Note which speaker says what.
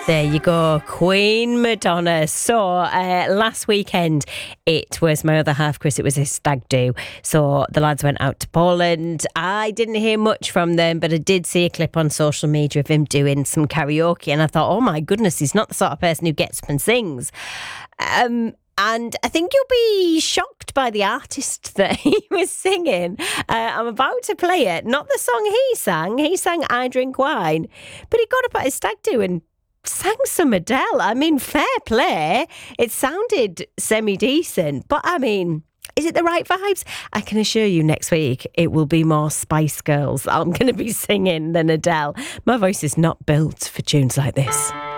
Speaker 1: There you go, Queen Madonna. So last weekend it was my other half, Chris. It was a stag do. So the lads went out to Poland. I didn't hear much from them, but I did see a clip on social media of him doing some karaoke, and I thought, oh my goodness, he's not the sort of person who gets up and sings. And I think you'll be shocked by the artist that he was singing. I'm about to play it. Not the song he sang. He sang I Drink Wine. But he got up at his stag do and sang some Adele. I mean, fair play. It sounded semi-decent. But, I mean, is it the right vibes? I can assure you next week it will be more Spice Girls I'm going to be singing than Adele. My voice is not built for tunes like this.